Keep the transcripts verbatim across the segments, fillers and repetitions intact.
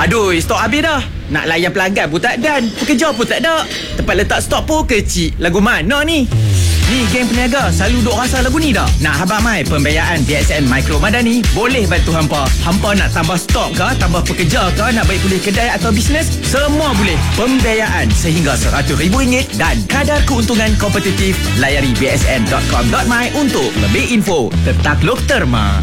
Aduh, stok habis dah. Nak layan pelanggan pun tak dan. Pekerja pun tak ada. Tempat letak stok pun kecil. Lagu mana ni? Ni geng peniaga selalu duk rasa lagu ni dah. Nak habang mai pembiayaan B S N Micro Madani boleh bantu hampa. Hampa nak tambah stok ke, tambah pekerja ke, nak baik pulih kedai atau bisnes, semua boleh. Pembiayaan sehingga seratus ribu ringgit dan kadar keuntungan kompetitif. Layari b s n dot com dot my untuk lebih info. Tertakluk terma.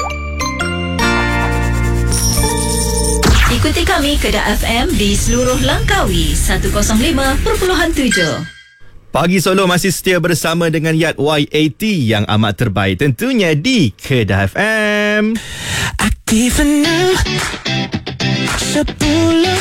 Ikuti kami Kedah F M di seluruh Langkawi seratus lima perpuluhan tujuh. Pagi Solo masih setia bersama dengan Yat Y A T yang amat terbaik tentunya di Kedah F M. Aktif enam sepuluh,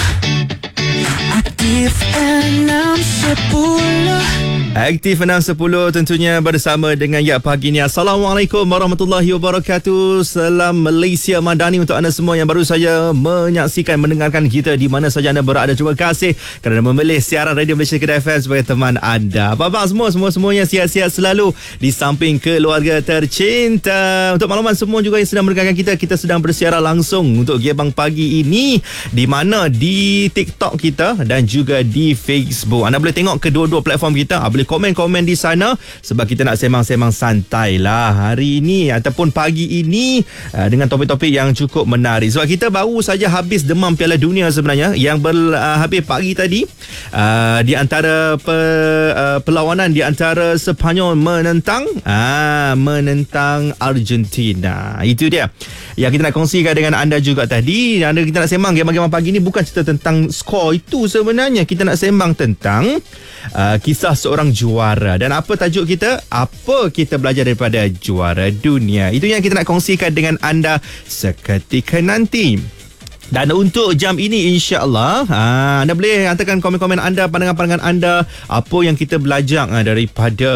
Aktif enam sepuluh. Aktif enam sepuluh tentunya bersama dengan Yat pagi ni. Assalamualaikum warahmatullahi wabarakatuh. Salam Malaysia Madani untuk anda semua yang baru saja menyaksikan, mendengarkan kita di mana saja anda berada. Terima kasih kerana memilih siaran Radio Malaysia Kedah F M sebagai teman anda. Apa-apa semua, semua-semuanya sihat-sihat selalu di samping keluarga tercinta. Untuk makluman semua juga yang sedang mendengarkan kita, kita sedang bersiaran langsung untuk Gebang pagi ini di mana di TikTok kita dan juga di Facebook. Anda boleh tengok kedua-dua platform kita. Boleh komen-komen di sana sebab kita nak semang-semang santai lah hari ini ataupun pagi ini uh, dengan topik-topik yang cukup menarik. Sebab kita baru saja habis demam Piala Dunia sebenarnya yang ber, uh, habis pagi tadi uh, di antara pe, uh, perlawanan di antara Sepanyol menentang uh, menentang Argentina. Itu dia yang kita nak kongsikan dengan anda juga tadi. Anda kita nak sembang Gebang-Gebang pagi ni bukan cerita tentang skor itu sebenarnya. Kita nak sembang tentang uh, kisah seorang juara. Dan apa tajuk kita? Apa kita belajar daripada juara dunia? Itu yang kita nak kongsikan dengan anda seketika nanti. Dan untuk jam ini insya-Allah aa, anda boleh hantarkan komen-komen anda, pandangan-pandangan anda, apa yang kita belajar aa, daripada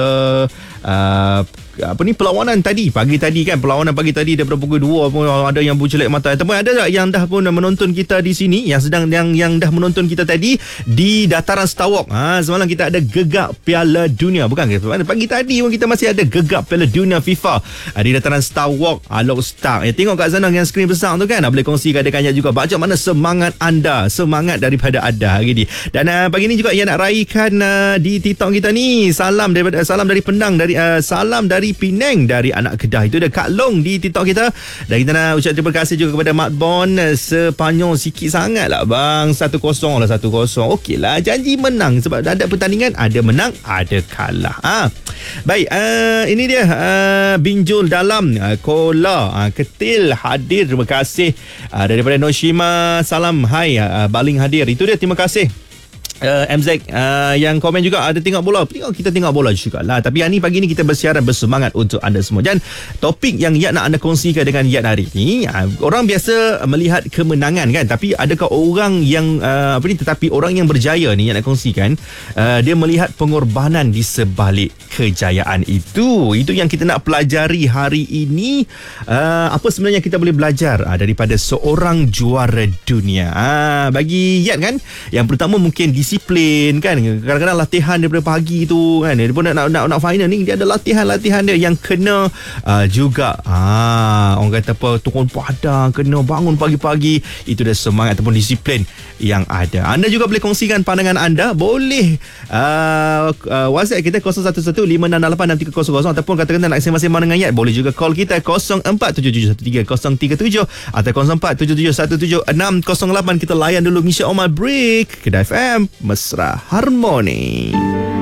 aa, apa ni perlawanan tadi pagi tadi kan, perlawanan pagi tadi daripada pukul dua pun ada yang bercelak mata ataupun ada yang dah pun menonton kita di sini, yang sedang yang yang dah menonton kita tadi di dataran Star Walk. Ha, semalam kita ada gegap Piala Dunia, bukan ke? Pagi tadi pun kita masih ada gegap Piala Dunia FIFA ha, di dataran Star Walk Alok Star. Ya, tengok kat sana yang skrin besar tu kan, boleh kongsikan dengan juga macam mana semangat anda, semangat daripada anda hari ni. Dan uh, pagi ni juga yang nak raikan uh, di TikTok kita ni, salam daripada uh, salam dari Penang, dari uh, salam dari Penang, dari anak Kedah. Itu dia Kak Long di TikTok kita. Dan kita nak ucap terima kasih juga kepada Mat Bon. Sepanyol sikit sangat lah bang, satu kosong lah, satu kosong. Okey lah, janji menang sebab ada pertandingan, ada menang, ada kalah. Ha. Baik, uh, ini dia uh, Binjul dalam uh, Kola uh, Ketil hadir. Terima kasih uh, daripada Noshima. Salam, hai uh, Baling hadir. Itu dia, terima kasih. Uh, M Z uh, yang komen juga ada tengok bola. Tengok, kita tengok bola juga lah. Tapi hari ni pagi ni kita bersiaran bersemangat untuk anda semua. Dan topik yang Yat nak anda kongsikan dengan Yat hari ni, uh, orang biasa melihat kemenangan kan, tapi adakah orang yang uh, apa ni tetapi orang yang berjaya ni yang nak kongsikan, uh, dia melihat pengorbanan di sebalik kejayaan itu. Itu yang kita nak pelajari hari ini. Uh, apa sebenarnya kita boleh belajar uh, daripada seorang juara dunia. Uh, bagi Yat kan, yang pertama mungkin di disiplin kan. Kadang-kadang latihan daripada pagi tu kan, dia pun nak nak nak, nak final ni, dia ada latihan-latihan dia yang kena uh, juga ah orang kata apa, turun padang, kena bangun pagi-pagi. Itu dia semangat ataupun disiplin yang ada. Anda juga boleh kongsikan pandangan anda, boleh uh, uh, WhatsApp kita kosong satu satu lima enam lapan enam tiga kosong kosong ataupun katakan nak sembang-sembang dengan Yat, boleh juga call kita kosong empat tujuh tujuh satu tiga kosong tiga tujuh atau kosong empat tujuh tujuh satu tujuh enam kosong lapan. Kita layan dulu Misha Omar break. Kedah F M Mesra Harmoni.